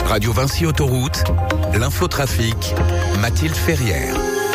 Radio Vinci Autoroute, l'infotrafic, Mathilde Ferrière.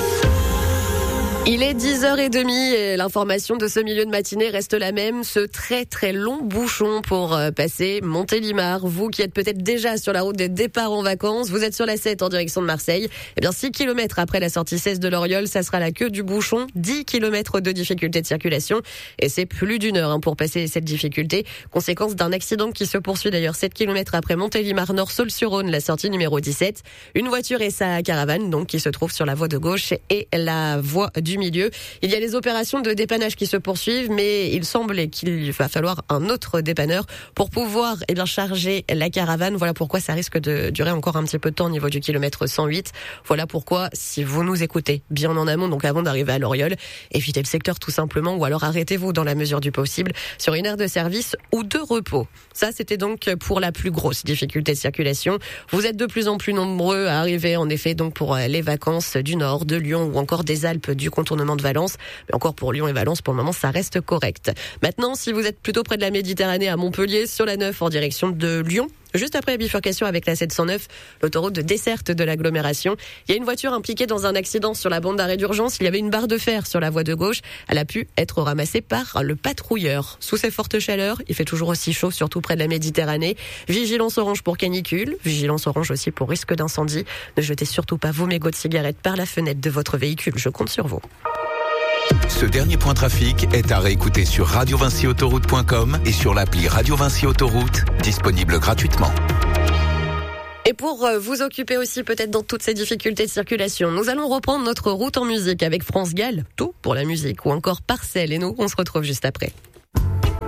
Il est 10h30 et l'information de ce milieu de matinée reste la même. Ce très très long bouchon pour passer Montélimar. Vous qui êtes peut-être déjà sur la route des départs en vacances, vous êtes sur la 7 en direction de Marseille. Eh bien 6 km après la sortie 16 de l'Oriol, ça sera la queue du bouchon. 10 km de difficulté de circulation et c'est plus d'une heure pour passer cette difficulté. Conséquence d'un accident qui se poursuit d'ailleurs 7 km après Montélimar Nord, Saulx-sur-Rhône, la sortie numéro 17. Une voiture et sa caravane donc qui se trouve sur la voie de gauche et la voie du milieu. Il y a les opérations de dépannage qui se poursuivent, mais il semble qu'il va falloir un autre dépanneur pour pouvoir charger la caravane. Voilà pourquoi ça risque de durer encore un petit peu de temps au niveau du kilomètre 108. Voilà pourquoi, si vous nous écoutez bien en amont, donc avant d'arriver à l'Oriol, évitez le secteur tout simplement, ou alors arrêtez-vous dans la mesure du possible sur une aire de service ou de repos. Ça, c'était donc pour la plus grosse difficulté de circulation. Vous êtes de plus en plus nombreux à arriver, en effet, donc pour les vacances du Nord, de Lyon ou encore des Alpes, du contournement de Valence. Mais encore pour Lyon et Valence, pour le moment, ça reste correct. Maintenant, si vous êtes plutôt près de la Méditerranée, à Montpellier, sur la 9 en direction de Lyon, juste après la bifurcation avec la 709, l'autoroute de desserte de l'agglomération. Il y a une voiture impliquée dans un accident sur la bande d'arrêt d'urgence. Il y avait une barre de fer sur la voie de gauche. Elle a pu être ramassée par le patrouilleur. Sous ces fortes chaleurs, il fait toujours aussi chaud, surtout près de la Méditerranée. Vigilance orange pour canicule. Vigilance orange aussi pour risque d'incendie. Ne jetez surtout pas vos mégots de cigarettes par la fenêtre de votre véhicule. Je compte sur vous. Ce dernier point trafic est à réécouter sur radiovinciautoroute.com et sur l'appli Radio Vinci Autoroute, disponible gratuitement. Et pour vous occuper aussi peut-être dans toutes ces difficultés de circulation, nous allons reprendre notre route en musique avec France Gall, tout pour la musique, ou encore Parcelles. Et nous, on se retrouve juste après.